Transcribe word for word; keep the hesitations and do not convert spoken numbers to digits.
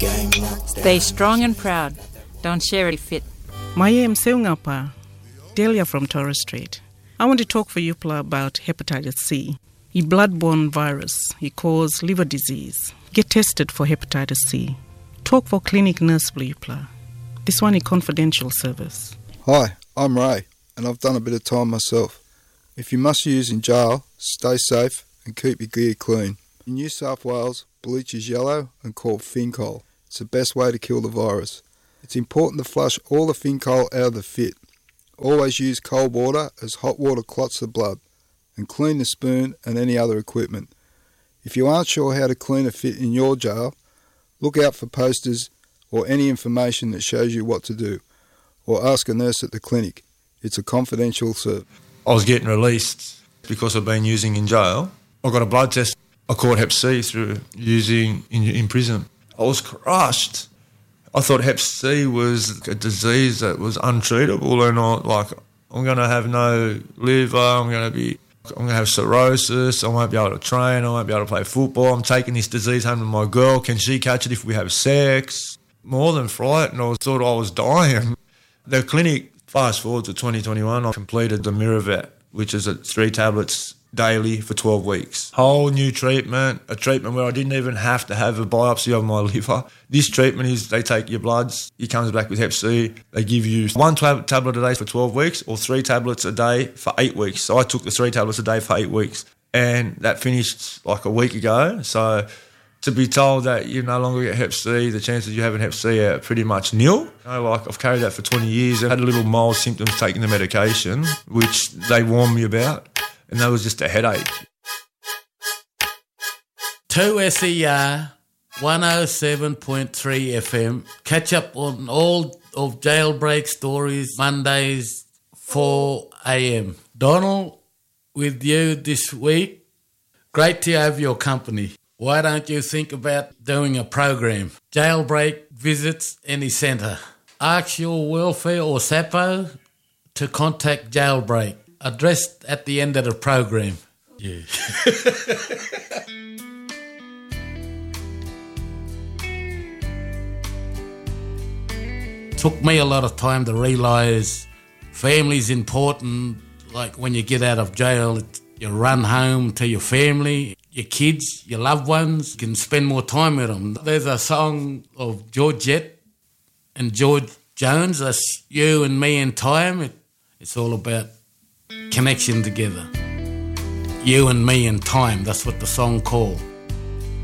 Stay strong and proud. Don't share it fit. Maya Mseungapa, Delia from Torres Strait. I want to talk for Yupla about hepatitis C. A blood-borne virus. It causes liver disease. Get tested for hepatitis C. Talk for clinic nurse for Yupla. This one is confidential service. Hi, I'm Ray, and I've done a bit of time myself. If you must use in jail, stay safe and keep your gear clean. In New South Wales, bleach is yellow and called Fincol. It's the best way to kill the virus. It's important to flush all the Fincol out of the fit. Always use cold water as hot water clots the blood, and clean the spoon and any other equipment. If you aren't sure how to clean a fit in your jail, look out for posters or any information that shows you what to do, or ask a nurse at the clinic. It's a confidential service. I was getting released because I've been using in jail. I got a blood test. I caught hep C through using in, in prison. I was crushed. I thought hep C was a disease that was untreatable, and I like I'm going to have no liver. I'm going to be I'm going to have cirrhosis. I won't be able to train. I won't be able to play football. I'm taking this disease home to my girl. Can she catch it if we have sex? More than frightened. I thought I was dying. The clinic, fast forward to twenty twenty-one, I completed the Miravet, which is at three tablets daily for twelve weeks. Whole new treatment, a treatment where I didn't even have to have a biopsy of my liver. This treatment is they take your bloods, it comes back with hep C. They give you one tab- tablet a day for twelve weeks or three tablets a day for eight weeks. So I took the three tablets a day for eight weeks. And that finished like a week ago. So to be told that you no longer get hep C, the chances you having hep C are pretty much nil. You know, like I've carried that for twenty years and had a little mild symptoms taking the medication, which they warned me about, and that was just a headache. two S E R one oh seven point three F M. Catch up on all of Jailbreak stories Mondays four a.m. Donald, with you this week. Great to have your company. Why don't you think about doing a program? Jailbreak visits any centre. Ask your welfare or S A P O to contact Jailbreak. Addressed at the end of the program. Yeah. Took me a lot of time to realise family's important. Like when you get out of jail, it's, you run home to your family, your kids, your loved ones. You can spend more time with them. There's a song of Georgette and George Jones, that's You and Me in Time. It, it's all about connection together. You and Me in Time, that's what the song called.